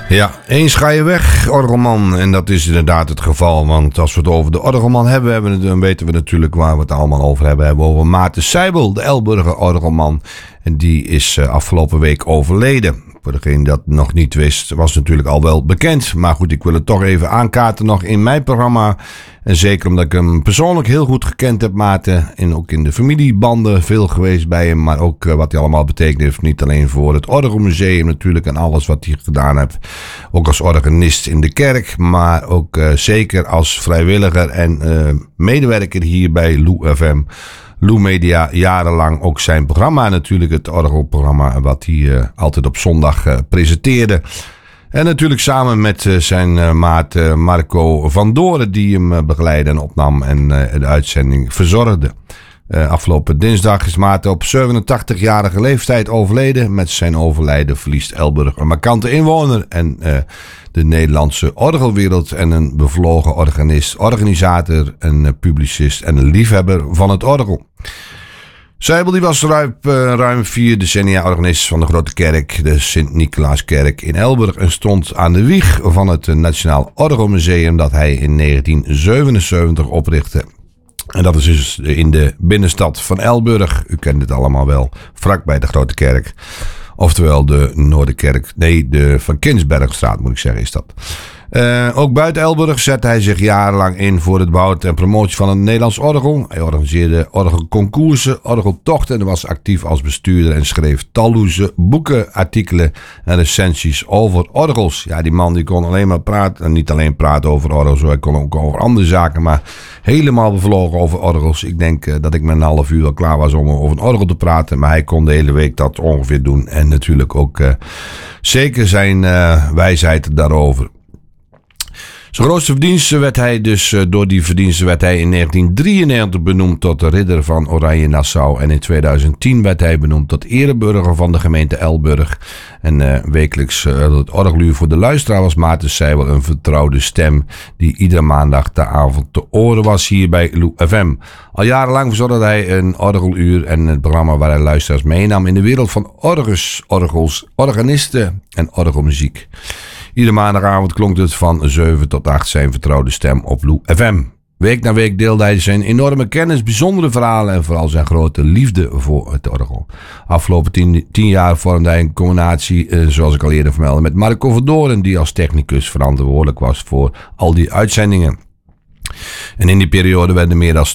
Ja, eens ga je weg, orgelman. En dat is inderdaad het geval. Want als we het over de orgelman hebben, dan weten we natuurlijk waar we het allemaal over hebben. We hebben over Maarten Seibel, de Elburger orgelman. En die is afgelopen week overleden. Voor degene die dat nog niet wist, was natuurlijk al wel bekend. Maar goed, ik wil het toch even aankaarten nog in mijn programma. En zeker omdat ik hem persoonlijk heel goed gekend heb, Maarten. En ook in de familiebanden veel geweest bij hem. Maar ook wat hij allemaal betekend heeft. Niet alleen voor het Orgelmuseum natuurlijk en alles wat hij gedaan heeft. Ook als organist in de kerk. Maar ook zeker als vrijwilliger en medewerker hier bij Lou FM. Lou Media, jarenlang ook zijn programma natuurlijk, het orgelprogramma wat hij altijd op zondag presenteerde. En natuurlijk samen met zijn maat Marco van Doren die hem begeleidde en opnam en de uitzending verzorgde. Afgelopen dinsdag is Maarten op 87-jarige leeftijd overleden. Met zijn overlijden verliest Elburg een markante inwoner en de Nederlandse orgelwereld en een bevlogen organist, organisator, een publicist en een liefhebber van het orgel. Seibel die was ruim 4 decennia organist van de Grote Kerk, de Sint-Nicolaaskerk in Elburg, en stond aan de wieg van het Nationaal Orgelmuseum dat hij in 1977 oprichtte. En dat is dus in de binnenstad van Elburg. U kent het allemaal wel, vlakbij de Grote Kerk. Oftewel de Noorderkerk, nee, de Van Kinsbergstraat moet ik zeggen is dat. Ook buiten Elburg zette hij zich jarenlang in voor het behoud en promotie van het Nederlands orgel. Hij organiseerde orgelconcoursen, orgeltochten en was actief als bestuurder en schreef talloze boeken, artikelen en recensies over orgels. Ja, die man die kon alleen maar praten, en niet alleen praten over orgels, hij kon ook over andere zaken, maar helemaal bevlogen over orgels. Ik denk dat ik met een half uur al klaar was om over een orgel te praten, maar hij kon de hele week dat ongeveer doen en natuurlijk ook zeker zijn wijsheid daarover. Zijn grootste verdienste werd hij dus, door die verdiensten werd hij in 1993 benoemd tot de ridder van Oranje Nassau. En in 2010 werd hij benoemd tot ereburger van de gemeente Elburg. En wekelijks het orgeluur voor de luisteraar was Maarten Seibel een vertrouwde stem die iedere maandag de avond te horen was hier bij Lou FM. Al jarenlang verzorgde hij een orgeluur en het programma waar hij luisteraars meenam in de wereld van orgels, organisten en orgelmuziek. Iedere maandagavond klonk het van 7 tot 8 zijn vertrouwde stem op Lou FM. Week na week deelde hij zijn enorme kennis, bijzondere verhalen en vooral zijn grote liefde voor het orgel. Afgelopen 10 jaar vormde hij een combinatie, zoals ik al eerder vermeldde, met Marco van Doren, die als technicus verantwoordelijk was voor al die uitzendingen. En in die periode werden meer dan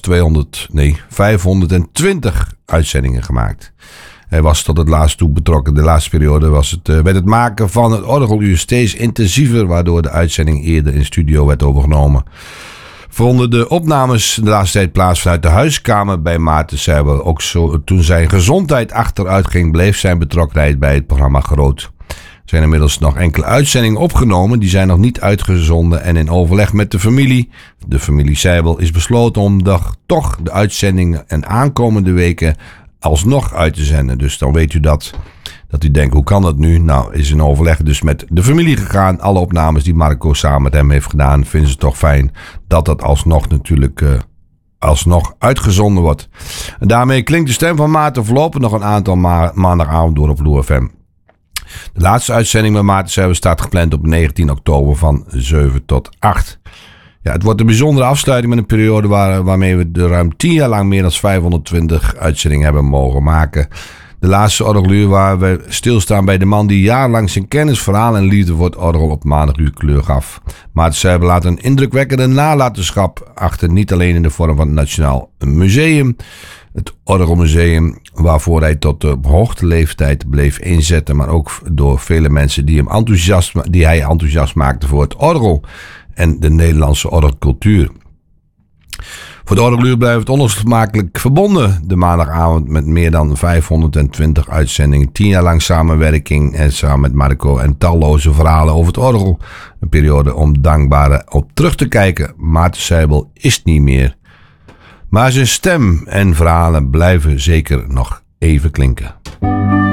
520 uitzendingen gemaakt. Hij was tot het laatst toe betrokken. De laatste periode werd het maken van het orgeluur steeds intensiever, waardoor de uitzending eerder in studio werd overgenomen. Vonden de opnames de laatste tijd plaats vanuit de huiskamer bij Maarten Seibel. Ook zo, toen zijn gezondheid achteruit ging, bleef zijn betrokkenheid bij het programma groot. Er zijn inmiddels nog enkele uitzendingen opgenomen, die zijn nog niet uitgezonden en in overleg met de familie Seibel is besloten om toch de uitzendingen en aankomende weken alsnog uit te zenden. Dus dan weet u dat u denkt, hoe kan dat nu? Nou, is in overleg dus met de familie gegaan. Alle opnames die Marco samen met hem heeft gedaan, vinden ze toch fijn dat dat alsnog natuurlijk alsnog uitgezonden wordt. En daarmee klinkt de stem van Maarten voorlopig nog een aantal maandagavond door op Lou FM. De laatste uitzending met Maarten Seibel staat gepland op 19 oktober van 7 tot 8. Ja, het wordt een bijzondere afsluiting met een periode waarmee we de ruim 10 jaar lang meer dan 520 uitzendingen hebben mogen maken. De laatste orgeluur waar we stilstaan bij de man die jarenlang zijn kennis, verhaal en liefde voor het orgel op maandaguur kleur gaf. Maarten Seibel laat een indrukwekkende nalatenschap achter, niet alleen in de vorm van het Nationaal Museum, het Orgelmuseum, waarvoor hij tot op hoogte leeftijd bleef inzetten, maar ook door vele mensen die hij enthousiast maakte voor het orgel en de Nederlandse orgelcultuur. Voor de orgeluur blijft het onlosmakelijk verbonden. De maandagavond met meer dan 520 uitzendingen, 10 jaar lang samenwerking en samen met Marco en talloze verhalen over het orgel. Een periode om dankbaar op terug te kijken. Maarten Seibel is niet meer. Maar zijn stem en verhalen blijven zeker nog even klinken.